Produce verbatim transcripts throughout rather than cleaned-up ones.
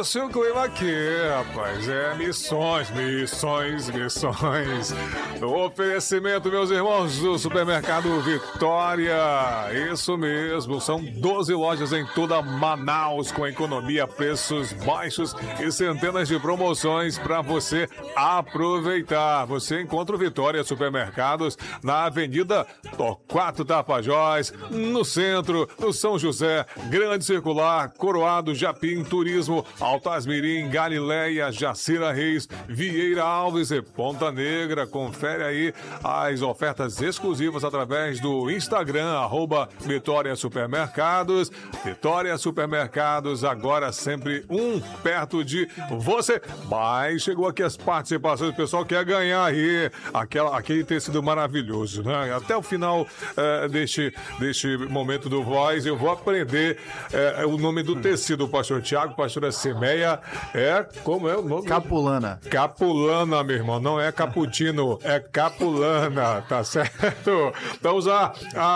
isso o clima aqui, rapaz. É missões, missões, missões. O oferecimento, meus irmãos, do Supermercado Vitória. Isso mesmo, são doze lojas em toda Manaus com economia, preços baixos e centenas de promoções para você aproveitar. Você encontra o Vitória Supermercados na Avenida Torquato Tapajós, no centro, no São José, Grande Circular, Coroado, Japim, Turismo, Altasmirim, Galileia, Jacira Reis, Vieira Alves e Ponta Negra. Confere aí as ofertas exclusivas através do Instagram, arroba Vitória Supermercados. Vitória Supermercados, agora sempre um perto de você. Mas chegou aqui as participações, o pessoal quer ganhar aí aquela, aquele tecido maravilhoso, né? Até o final é, deste, deste momento do Voz, eu vou aprender é, o nome do tecido, pastor Tiago, pastora Semeia, é, como é o nome? Capulana. Capulana, meu irmão, não é cappuccino, é capulana, tá certo? Então, a,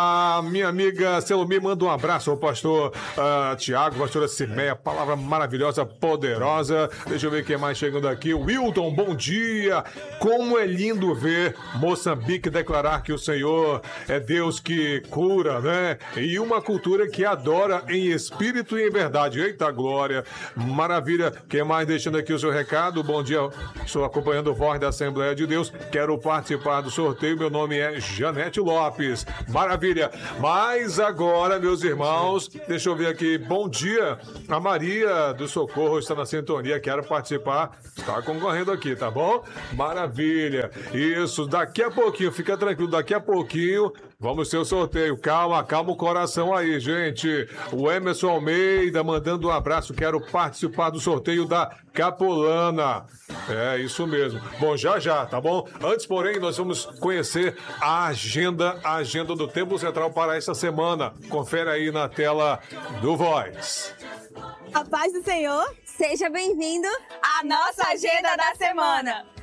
a minha amiga Selomir manda um abraço ao pastor uh, Tiago, pastora Semeia, palavra maravilhosa, poderosa. Deixa eu ver quem mais chegando aqui. Wilton, bom dia. Como é lindo ver Moçambique declarar que o Senhor é Deus que cura, né? E uma cultura que adora em espírito e em verdade. Eita glória, maravilha. Quem mais deixando aqui o seu recado? Bom dia, estou acompanhando o Voz da Assembleia de Deus, quero participar do sorteio, meu nome é Janete Lopes. Maravilha. Mas agora, meus irmãos, deixa eu ver aqui. Bom dia, a Maria do Socorro está na sintonia, quero participar, está concorrendo aqui, tá bom? Maravilha. Isso, daqui a pouquinho, fica tranquilo, daqui a pouquinho vamos ter o sorteio. Calma, calma o coração aí, gente. O Emerson Almeida mandando um abraço. Quero participar do sorteio da Capulana. É, isso mesmo. Bom, já já, tá bom? Antes, porém, nós vamos conhecer a agenda, a agenda do Templo Central para essa semana. Confere aí na tela do Voz. A paz do Senhor. Seja bem-vindo à nossa agenda da semana.